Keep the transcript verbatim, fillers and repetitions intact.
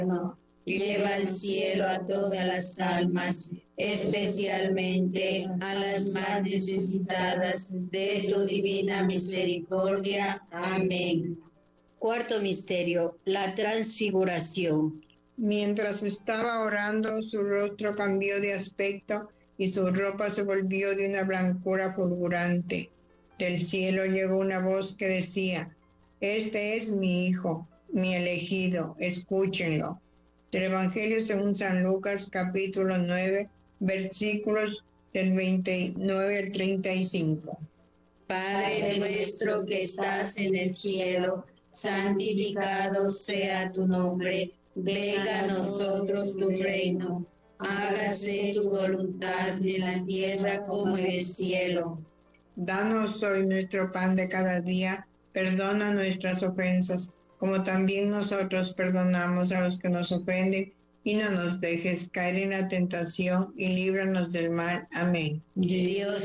Lleva al cielo a todas las almas, especialmente a las más necesitadas de tu divina misericordia. Amén. Cuarto misterio, la transfiguración. Mientras estaba orando, su rostro cambió de aspecto y su ropa se volvió de una blancura fulgurante. Del cielo llegó una voz que decía: Este es mi Hijo, mi elegido, escúchenlo. Del Evangelio según San Lucas, capítulo nueve, versículos del veintinueve al treinta y cinco. Padre nuestro que estás en el cielo, santificado sea tu nombre. Venga a nosotros tu reino. Hágase tu voluntad en la tierra como en el cielo. Danos hoy nuestro pan de cada día. Perdona nuestras ofensas, como también nosotros perdonamos a los que nos ofenden, y no nos dejes caer en la tentación, y líbranos del mal. Amén. Dios